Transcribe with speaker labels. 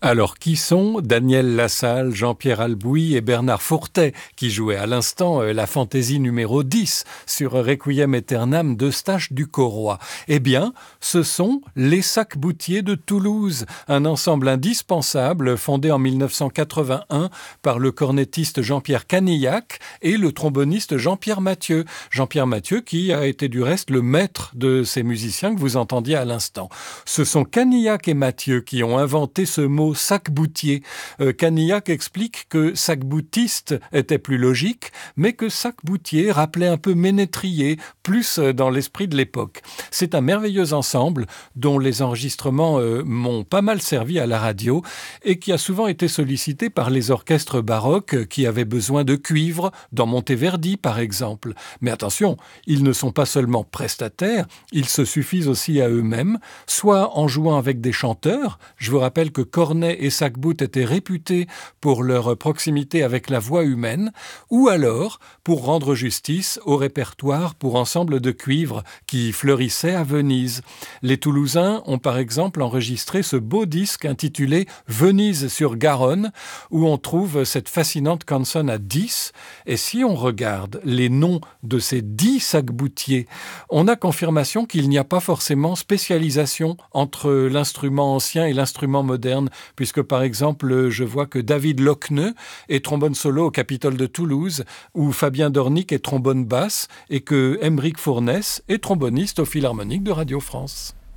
Speaker 1: Alors, qui sont Daniel Lassalle, Jean-Pierre Albouy et Bernard Fourtet, qui jouaient à l'instant la fantaisie numéro 10 sur Requiem Aeternam d'Eustache du Corroy? Eh bien, ce sont les Sac-Boutiers de Toulouse, un ensemble indispensable fondé en 1981 par le cornettiste Jean-Pierre Canillac et le tromboniste Jean-Pierre Mathieu. Jean-Pierre Mathieu qui a été du reste le maître de ces musiciens que vous entendiez à l'instant. Ce sont Canillac et Mathieu qui ont inventé ce mot sac-boutier. Canillac explique que sac-boutiste était plus logique, mais que sac-boutier rappelait un peu ménétrier, plus dans l'esprit de l'époque. C'est un merveilleux ensemble dont les enregistrements m'ont pas mal servi à la radio et qui a souvent été sollicité par les orchestres baroques qui avaient besoin de cuivre, dans Monteverdi par exemple. Mais attention, ils ne sont pas seulement prestataires, ils se suffisent aussi à eux-mêmes, soit en jouant avec des chanteurs. Je vous rappelle que Cornet et Sac-Bout étaient réputés pour leur proximité avec la voix humaine, ou alors pour rendre justice au répertoire pour ensemble de cuivre qui fleurissait à Venise. Les Toulousains ont par exemple enregistré ce beau disque intitulé « Venise sur Garonne » où on trouve cette fascinante canzone à 10. Et si on regarde les noms de ces 10 sac-boutiers, on a confirmation qu'il n'y a pas forcément spécialisation entre l'instrument ancien et l'instrument moderne, puisque par exemple, je vois que David Loqueneux est trombone solo au Capitole de Toulouse, ou Fabien Dornic est trombone basse, et que Aymeric Fournès est tromboniste au Philharmonique de Radio France.